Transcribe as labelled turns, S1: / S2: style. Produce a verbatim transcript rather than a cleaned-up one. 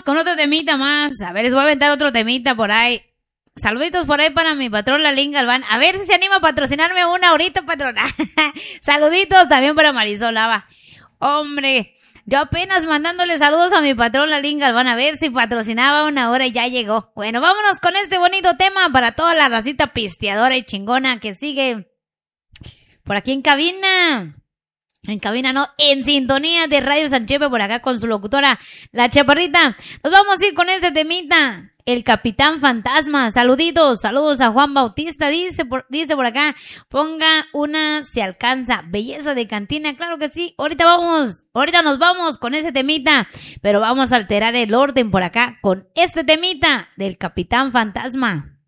S1: con otro temita más. A ver, les voy a aventar otro temita por ahí. Saluditos por ahí para mi patrón Lalín Galván. A ver si se anima a patrocinarme una ahorita, patrona. Saluditos también para Marisol Lava. Hombre, yo apenas mandándole saludos a mi patrón Lalín Galván. A ver si patrocinaba una hora y ya llegó. Bueno, vámonos con este bonito tema para toda la racita pisteadora y chingona que sigue por aquí en cabina. En cabina, no, en sintonía de Radio San Chepe por acá con su locutora, la Chaparrita. Nos vamos a ir con este temita, el Capitán Fantasma. Saluditos, saludos a Juan Bautista, dice por, dice por acá, ponga una Se Alcanza, belleza de cantina, claro que sí. Ahorita vamos, ahorita nos vamos con ese temita, pero vamos a alterar el orden por acá con este temita del Capitán Fantasma.